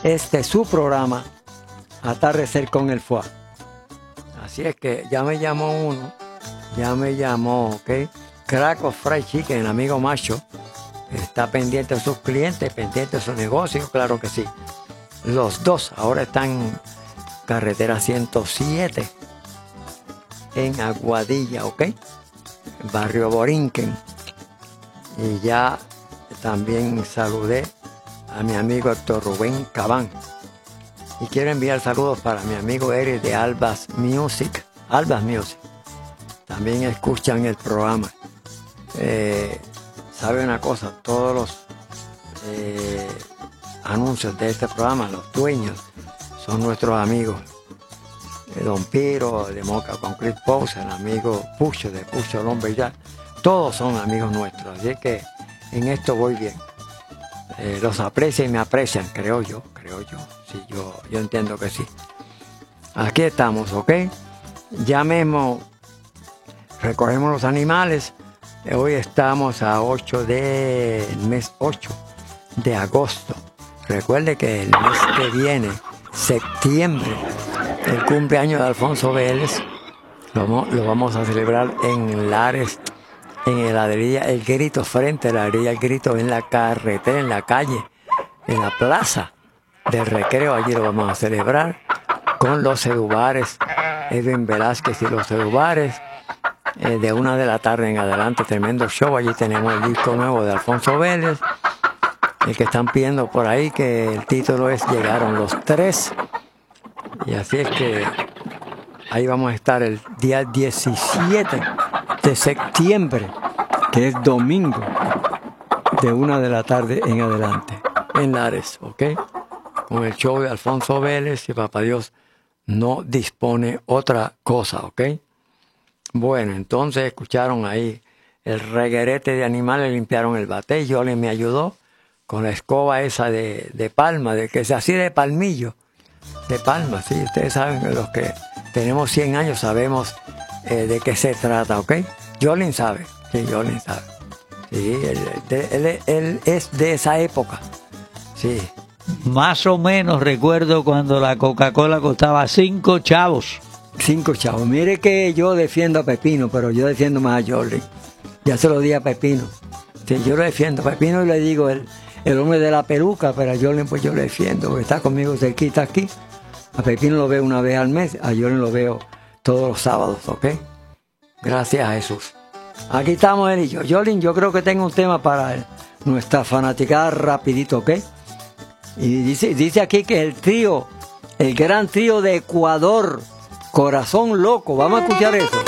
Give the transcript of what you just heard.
este su programa, Atardecer con el Foie. Así es que ya me llamó uno, ¿ok? Krakow Fried Chicken, el amigo Macho, está pendiente de sus clientes, pendiente de su negocio, claro que sí. Los dos ahora están en carretera 107, en Aguadilla, ¿ok? Barrio Borinquen. Y ya también saludé a mi amigo Héctor Rubén Cabán. Y quiero enviar saludos para mi amigo Eric de Albas Music. También escuchan el programa. ¿Sabe una cosa? Todos los anuncios de este programa, los dueños, son nuestros amigos. Don Piro, de Moca con Chris Pose, el amigo Pucho, de Pucho Lombre ya. Todos son amigos nuestros, así que en esto voy bien. Los aprecian y me aprecian, creo yo. Sí, yo entiendo que sí. Aquí estamos, ¿ok? Ya mismo recogemos los animales. Hoy estamos a mes 8 de agosto. Recuerde que el mes que viene, septiembre, el cumpleaños de Alfonso Vélez, lo vamos a celebrar en Lares, en la heladería El Grito, frente a la heladería El Grito, en la carretera, en la calle, en la plaza del Recreo. Allí lo vamos a celebrar con los Edubares, Edwin Velázquez y los Edubares, de 1 de la tarde en adelante. Tremendo show. Allí tenemos el disco nuevo de Alfonso Vélez, el que están pidiendo por ahí, que el título es Llegaron los Tres. Y así es que ahí vamos a estar el día 17 de septiembre, que es domingo, de 1 de la tarde en adelante, en Lares, ¿ok? Con el show de Alfonso Vélez, y papá Dios no dispone otra cosa, ¿ok? Bueno, entonces escucharon ahí el reguerete de animales, limpiaron el batey. Yolin me ayudó con la escoba esa de palma, de que es así de palmillo, de palma, sí. Ustedes saben que los que tenemos 100 años sabemos de qué se trata, ¿ok? Yolin sabe, sí, Yolin sabe. Sí, él es de esa época, sí. Más o menos recuerdo cuando la Coca-Cola costaba 5 chavos. 5 chavos. Mire que yo defiendo a Pepino, pero yo defiendo más a Jordi. Ya se lo di a Pepino. Sí, yo lo defiendo. A Pepino le digo el hombre de la peluca, pero a Jordi pues yo le defiendo, porque está conmigo cerquita aquí. A Pepino lo veo una vez al mes, a Jordi lo veo todos los sábados, ¿ok? Gracias a Jesús. Aquí estamos él y yo. Jordi, yo creo que tengo un tema para nuestra fanaticada rapidito, ¿ok? Y dice aquí que el gran trío de Ecuador, Corazón Loco. Vamos a escuchar eso.